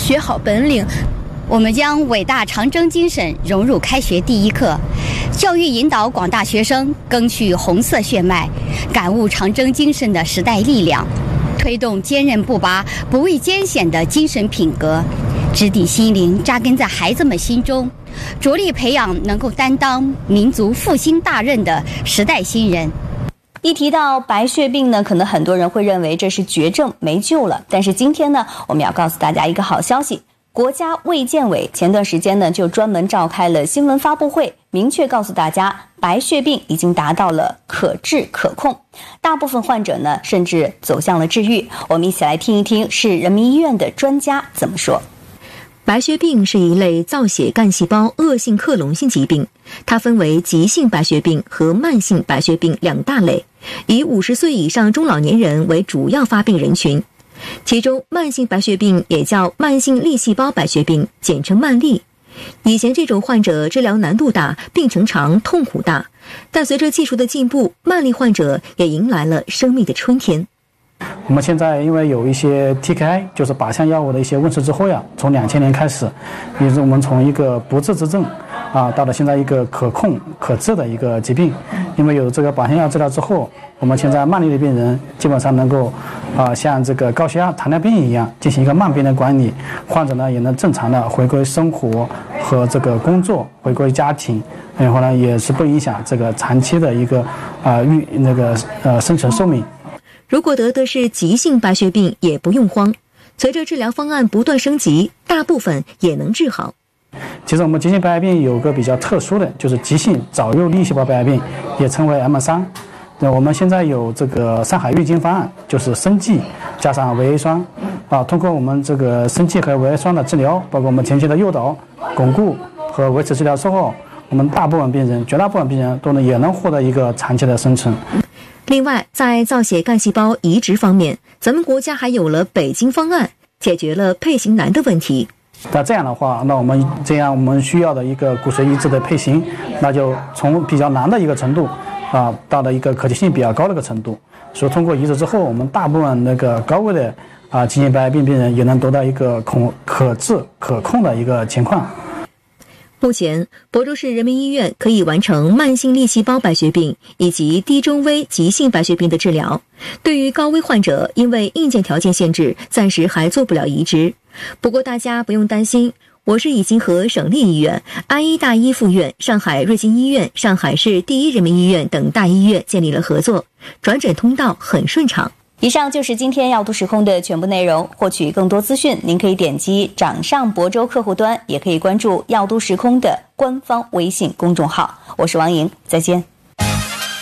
学好本领。 我们将伟大长征精神融入开学第一课，教育引导广大学生赓续红色血脉，感悟长征精神的时代力量，推动坚韧不拔、不畏艰险的精神品格，直抵心灵，扎根在孩子们心中，着力培养能够担当民族复兴大任的时代新人。 一提到白血病呢，可能很多人会认为这是绝症，没救了。但是今天呢，我们要告诉大家一个好消息。国家卫健委前段时间呢，就专门召开了新闻发布会，明确告诉大家，白血病已经达到了可治可控，大部分患者呢，甚至走向了治愈。我们一起来听一听市人民医院的专家怎么说。 白血病是一类造血干细胞恶性克隆性疾病，它分为急性白血病和慢性白血病两大类，以50岁以上中老年人为主要发病人群。其中慢性白血病也叫慢性粒细胞白血病，简称慢粒。以前这种患者治疗难度大，病程长，痛苦大，但随着技术的进步，慢粒患者也迎来了生命的春天。 我们现在因为有一些 TKI， 就是靶向药物的一些问世之后呀，从2000年开始，也是我们从一个不治之症到了现在一个可控可治的一个疾病。因为有这个靶向药治疗之后，我们现在慢粒的病人基本上能够像这个高血压、糖尿病一样进行一个慢病的管理，患者呢也能正常的回归生活和这个工作，回归家庭，然后呢也是不影响这个长期的一个生存寿命。 如果得的是急性白血病也不用慌，随着治疗方案不断升级，大部分也能治好。 其实我们急性白血病有个比较特殊的，就是急性早幼粒细胞白血病，也称为 M3。我们现在有这个上海预警方案，就是生技加上维 A 酸通过我们这个生技和维 A 酸的治疗，包括我们前期的诱导、巩固和维持治疗之后，我们绝大部分病人也能获得一个长期的生存。 另外，在造血干细胞移植方面，咱们国家还有了北京方案，解决了配型难的问题。 那这样的话，我们需要的一个骨髓移植的配型，那就从比较难的一个程度到了一个可及性比较高的一个程度。所以通过移植之后，我们大部分那个高危的急性白血病病人也能得到一个可治可控的一个情况。 目前，亳州市人民医院可以完成慢性粒细胞白血病以及低中危急性白血病的治疗。对于高危患者，因为硬件条件限制，暂时还做不了移植。不过大家不用担心，我市已经和省立医院、安医大医附院、上海瑞金医院、上海市第一人民医院等大医院建立了合作，转诊通道很顺畅。 以上就是今天药都时空的全部内容。获取更多资讯，您可以点击掌上亳州客户端，也可以关注药都时空的官方微信公众号。我是王莹，再见。